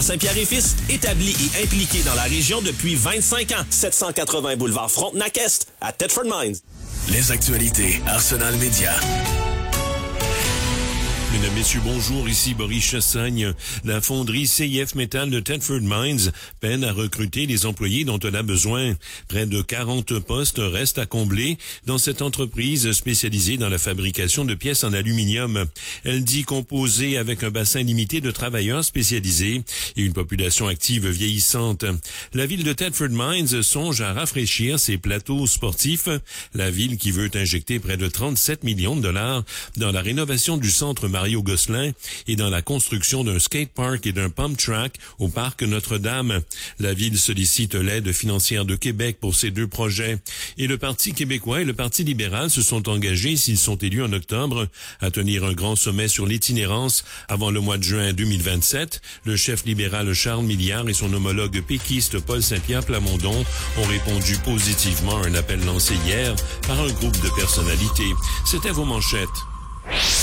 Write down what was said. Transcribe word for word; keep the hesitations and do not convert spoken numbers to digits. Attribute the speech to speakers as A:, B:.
A: Saint-Pierre-et-Fils, établi et impliqué dans la région depuis vingt-cinq ans. sept cent quatre-vingts boulevard Frontenac-Est, à Thetford Mines.
B: Les actualités Arsenal Média.
C: Mesdames, Messieurs, bonjour, ici Boris Chassagne. La fonderie C I F Metal de Thetford Mines peine à recruter les employés dont elle a besoin. Près de quarante postes restent à combler dans cette entreprise spécialisée dans la fabrication de pièces en aluminium. Elle dit composée avec un bassin limité de travailleurs spécialisés et une population active vieillissante. La ville de Thetford Mines songe à rafraîchir ses plateaux sportifs. La ville qui veut injecter près de trente-sept millions de dollars dans la rénovation du centre Mario Gosselin et dans la construction d'un skatepark et d'un pump track au parc Notre-Dame. La ville sollicite l'aide financière de Québec pour ces deux projets. Et le Parti québécois et le Parti libéral se sont engagés, s'ils sont élus en octobre, à tenir un grand sommet sur l'itinérance avant le mois de juin deux mille vingt-sept. Le chef libéral Charles Milliard et son homologue péquiste Paul Saint-Pierre Plamondon ont répondu positivement à un appel lancé hier par un groupe de personnalités. C'était vos manchettes.